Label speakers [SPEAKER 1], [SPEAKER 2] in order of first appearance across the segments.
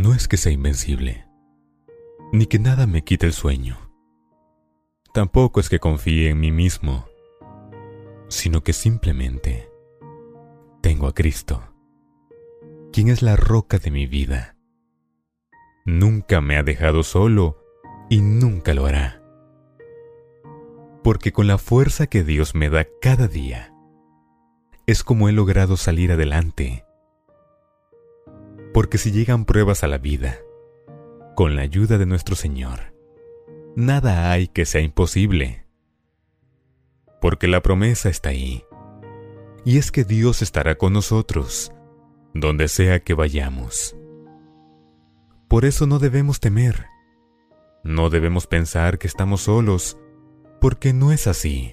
[SPEAKER 1] No es que sea invencible, ni que nada me quite el sueño. Tampoco es que confíe en mí mismo, sino que simplemente tengo a Cristo, quien es la roca de mi vida. Nunca me ha dejado solo y nunca lo hará. Porque con la fuerza que Dios me da cada día, es como he logrado salir adelante. Porque si llegan pruebas a la vida, con la ayuda de nuestro Señor, nada hay que sea imposible. Porque la promesa está ahí, y es que Dios estará con nosotros, donde sea que vayamos. Por eso no debemos temer, no debemos pensar que estamos solos, porque no es así.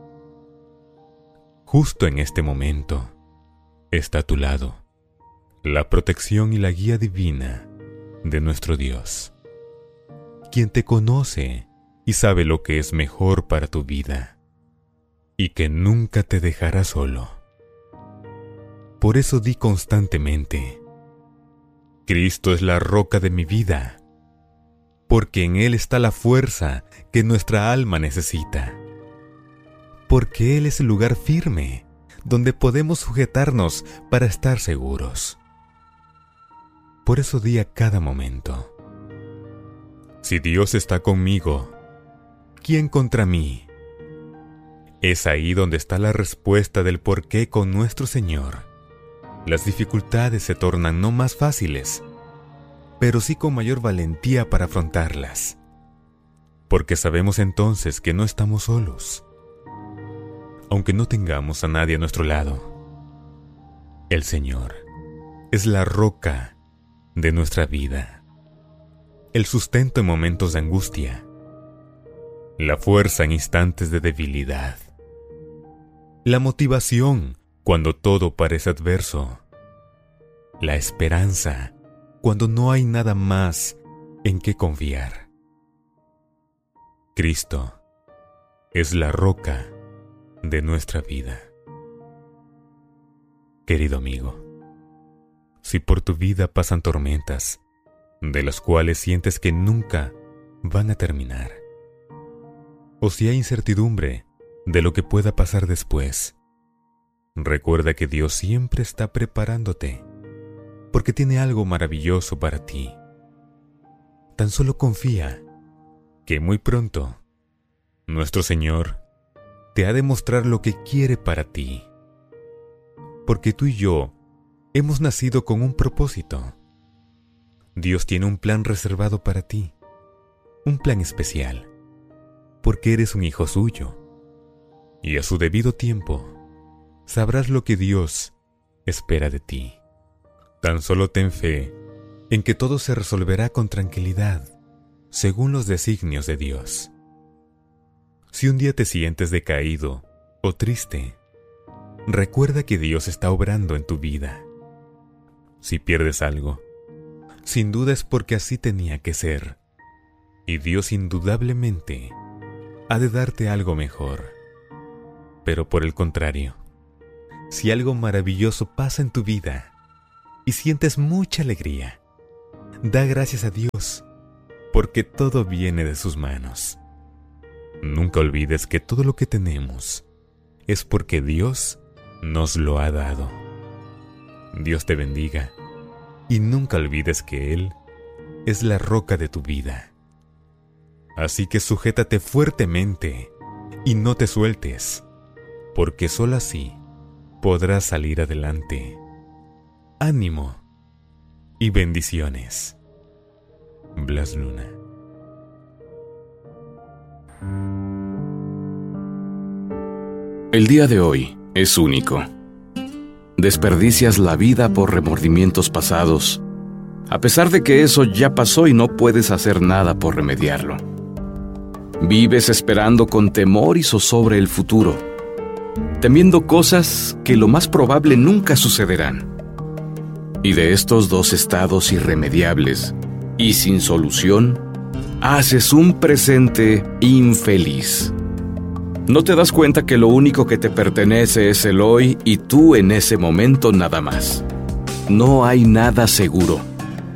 [SPEAKER 1] Justo en este momento, está a tu lado la protección y la guía divina de nuestro Dios, quien te conoce y sabe lo que es mejor para tu vida, y que nunca te dejará solo. Por eso di constantemente: Cristo es la roca de mi vida, porque en Él está la fuerza que nuestra alma necesita, porque Él es el lugar firme donde podemos sujetarnos para estar seguros. Por eso di a cada momento: si Dios está conmigo, ¿quién contra mí? Es ahí donde está la respuesta del por qué con nuestro Señor las dificultades se tornan no más fáciles, pero sí con mayor valentía para afrontarlas. Porque sabemos entonces que no estamos solos, aunque no tengamos a nadie a nuestro lado. El Señor es la roca de nuestra vida, el sustento en momentos de angustia, la fuerza en instantes de debilidad, la motivación cuando todo parece adverso, la esperanza cuando no hay nada más en qué confiar. Cristo es la roca de nuestra vida. Querido amigo, si por tu vida pasan tormentas, de las cuales sientes que nunca van a terminar, o si hay incertidumbre de lo que pueda pasar después, recuerda que Dios siempre está preparándote, porque tiene algo maravilloso para ti. Tan solo confía que muy pronto nuestro Señor te ha de mostrar lo que quiere para ti, porque tú y yo hemos nacido con un propósito. Dios tiene un plan reservado para ti, un plan especial, porque eres un hijo suyo, y a su debido tiempo sabrás lo que Dios espera de ti. Tan solo ten fe en que todo se resolverá con tranquilidad, según los designios de Dios. Si un día te sientes decaído o triste, recuerda que Dios está obrando en tu vida. Si pierdes algo, sin duda es porque así tenía que ser, y Dios indudablemente ha de darte algo mejor. Pero por el contrario, si algo maravilloso pasa en tu vida y sientes mucha alegría, da gracias a Dios, porque todo viene de sus manos. Nunca olvides que todo lo que tenemos es porque Dios nos lo ha dado. Dios te bendiga, y nunca olvides que Él es la roca de tu vida. Así que sujétate fuertemente y no te sueltes, porque solo así podrás salir adelante. Ánimo y bendiciones. Blas Luna.
[SPEAKER 2] El día de hoy es único. Desperdicias la vida por remordimientos pasados, a pesar de que eso ya pasó y no puedes hacer nada por remediarlo. Vives esperando con temor y zozobra el futuro, temiendo cosas que lo más probable nunca sucederán. Y de estos dos estados irremediables y sin solución, haces un presente infeliz. No te das cuenta que lo único que te pertenece es el hoy y tú en ese momento nada más. No hay nada seguro.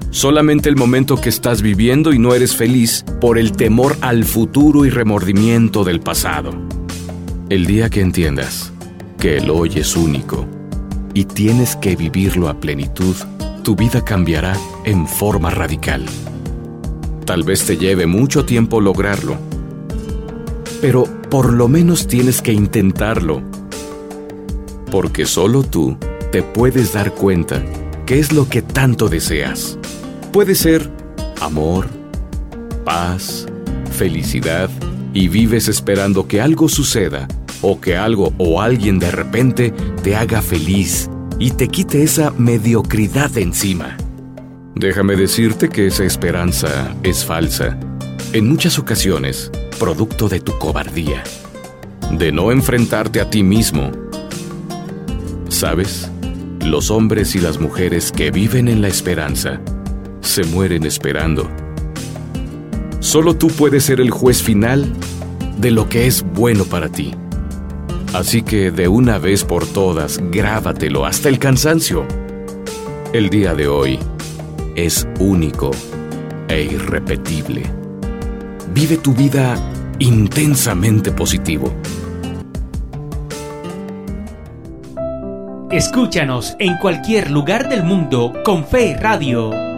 [SPEAKER 2] solamente el momento que estás viviendo y no eres feliz por el temor al futuro y remordimiento del pasado. El día que entiendas que el hoy es único y tienes que vivirlo a plenitud, tu vida cambiará en forma radical. Tal vez te lleve mucho tiempo lograrlo, pero por lo menos tienes que intentarlo, porque solo tú te puedes dar cuenta qué es lo que tanto deseas. Puede ser amor, paz, felicidad, y vives esperando que algo suceda, o que algo o alguien de repente te haga feliz y te quite esa mediocridad de encima. Déjame decirte que esa esperanza es falsa, en muchas ocasiones, producto de tu cobardía, de no enfrentarte a ti mismo. ¿Sabes? Los hombres y las mujeres que viven en la esperanza se mueren esperando. Solo tú puedes ser el juez final de lo que es bueno para ti. Así que de una vez por todas, grábatelo hasta el cansancio. El día de hoy es único e irrepetible. Vive tu vida intensamente positivo.
[SPEAKER 3] Escúchanos en cualquier lugar del mundo con Fe Radio.